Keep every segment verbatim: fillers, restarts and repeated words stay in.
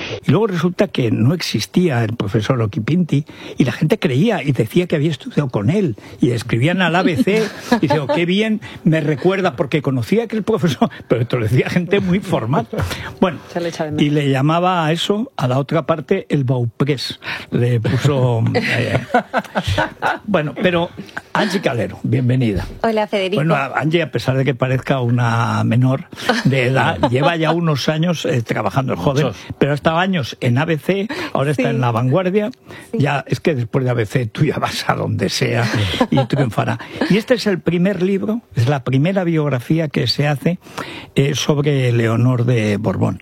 Y luego resulta que no existía el profesor Occhipinti y la gente creía y decía que había estudiado con él y escribían al A B C y decía, oh, qué bien me recuerda porque conocía que el profesor, pero esto lo decía gente muy formal. Bueno, le y le llamaba a eso, a la otra parte, el Bauprés. Le puso... Eh, bueno, pero Angie Calero, bienvenida. Hola, Federico. Bueno, Angie, a pesar de que parezca una menor de edad, lleva ya unos años eh, trabajando el joven, Muchos. pero ha estado años en A B C, ahora está sí. en La Vanguardia. Sí. Ya es que después de A B C tú ya vas a donde sea y triunfará. Y este es el primer libro, es la primera biografía que se hace eh, sobre Leonor de Borbón,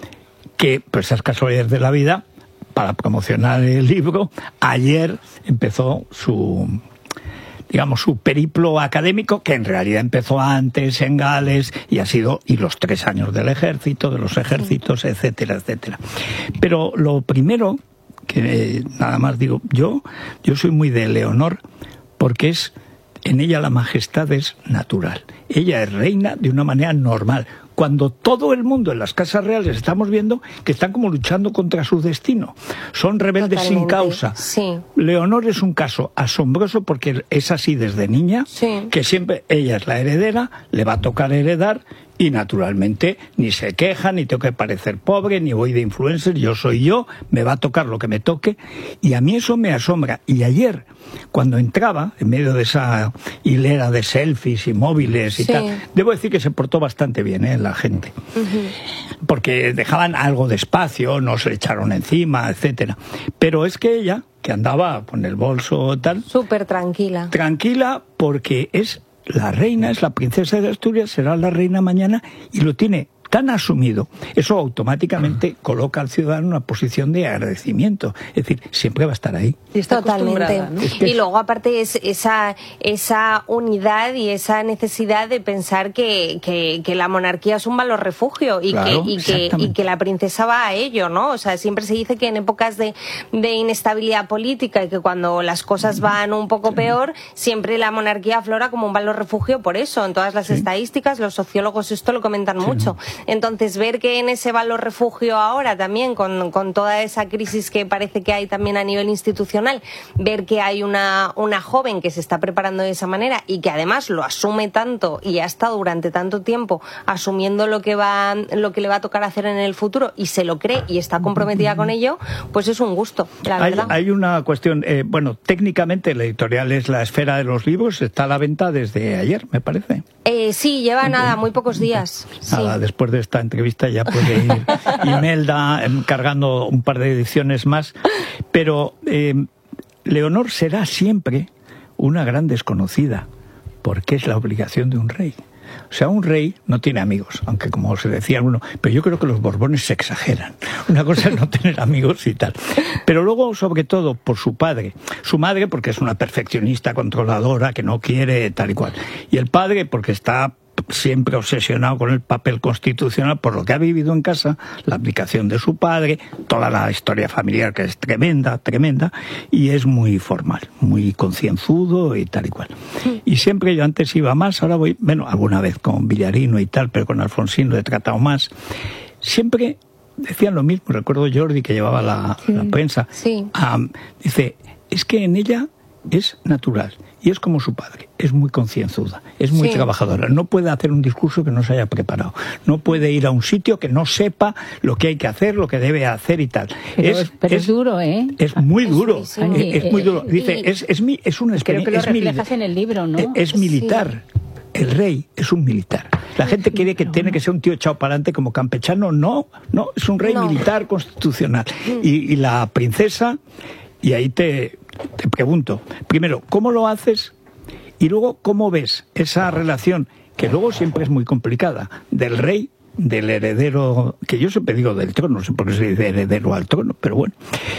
que, pues esas casualidades de la vida, para promocionar el libro, ayer empezó su... digamos, su periplo académico, que en realidad empezó antes en Gales y ha sido, y los tres años del ejército, de los ejércitos, etcétera, etcétera. Pero lo primero, que eh, nada más digo, yo, yo soy muy de Leonor, porque es, en ella la majestad es natural. Ella es reina de una manera normal, cuando todo el mundo en las casas reales estamos viendo que están como luchando contra su destino. Son rebeldes Totalmente. sin causa. Sí. Leonor es un caso asombroso porque es así desde niña, sí. que siempre ella es la heredera, le va a tocar heredar y naturalmente ni se queja, ni tengo que parecer pobre, ni voy de influencer, yo soy yo, me va a tocar lo que me toque y a mí eso me asombra. Y ayer, cuando entraba en medio de esa hilera de selfies y móviles y sí. tal, debo decir que se portó bastante bien, ¿eh? La gente, uh-huh. porque dejaban algo de espacio, no se le echaron encima, etcétera. Pero es que ella, que andaba con el bolso tal, súper tranquila, tranquila porque es la reina, es la princesa de Asturias, será la reina mañana y lo tiene tan asumido, eso automáticamente coloca al ciudadano en una posición de agradecimiento. Es decir, siempre va a estar ahí. Y está totalmente. ¿No? Es que y es... luego, aparte, es esa, esa unidad y esa necesidad de pensar que, que, que la monarquía es un valor refugio y, claro, que, y, que, y que la princesa va a ello, ¿no? O sea, siempre se dice que en épocas de, de inestabilidad política y que cuando las cosas van un poco peor, siempre la monarquía aflora como un valor refugio por eso. En todas las sí. estadísticas, los sociólogos esto lo comentan sí. mucho. Entonces, ver que en ese valor refugio ahora también, con, con toda esa crisis que parece que hay también a nivel institucional, ver que hay una, una joven que se está preparando de esa manera y que además lo asume tanto y ha estado durante tanto tiempo asumiendo lo que va, lo que le va a tocar hacer en el futuro y se lo cree y está comprometida con ello, pues es un gusto, la hay, verdad. Hay una cuestión, eh, bueno, técnicamente la editorial es La Esfera de los Libros, está a la venta desde ayer, me parece. Eh, sí, lleva nada, muy pocos días. Nada, sí. después de esta entrevista ya puede ir Imelda encargando un par de ediciones más, pero eh, Leonor será siempre una gran desconocida, porque es la obligación de un rey. O sea, un rey no tiene amigos, aunque como se decía uno, pero yo creo que los Borbones se exageran. Una cosa es no tener amigos y tal. Pero luego, sobre todo, por su padre. Su madre, porque es una perfeccionista, controladora, que no quiere tal y cual. Y el padre, porque está siempre obsesionado con el papel constitucional por lo que ha vivido en casa, la abdicación de su padre, toda la historia familiar que es tremenda, tremenda, y es muy formal, muy concienzudo y tal y cual. Y siempre yo antes iba más, ahora voy, bueno, alguna vez con Villarino y tal, pero con Alfonsín lo he tratado más. Siempre decían lo mismo, recuerdo Jordi que llevaba la, sí, la prensa, sí. um, dice, es que en ella es natural. Y es como su padre, es muy concienzuda, es muy sí. trabajadora. No puede hacer un discurso que no se haya preparado. No puede ir a un sitio que no sepa lo que hay que hacer, lo que debe hacer y tal. Pero es, pero es, es duro, ¿eh? Es muy duro. Sí, sí. Es, es muy duro. Dice, y, es, es, mi, es una experiencia. Creo que lo es reflejas mili- en el libro, ¿no? Es, es militar. Sí. El rey es un militar. La gente cree que tiene que ser un tío echado para adelante como campechano. No, no, es un rey no. militar constitucional. Y, y la princesa, y ahí te, te pregunto, primero, ¿cómo lo haces? Y luego, ¿cómo ves esa relación, que luego siempre es muy complicada, del rey, del heredero, que yo siempre digo del trono, no sé por qué se dice heredero al trono, pero bueno,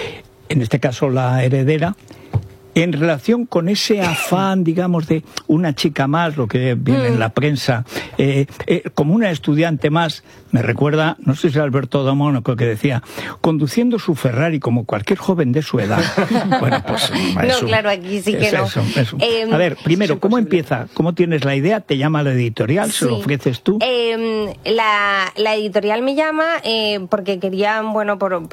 en este caso la heredera, en relación con ese afán, digamos, de una chica más, lo que viene mm. en la prensa, eh, eh, como una estudiante más, me recuerda, no sé si Alberto Domónaco, que decía, conduciendo su Ferrari como cualquier joven de su edad. Bueno, pues no, eso, claro, aquí sí que es no. Eso, eso. Eh, A ver, primero, ¿cómo empieza? ¿Cómo tienes la idea? ¿Te llama la editorial? ¿Se sí. lo ofreces tú? Eh, la, la editorial me llama eh, porque querían, bueno, por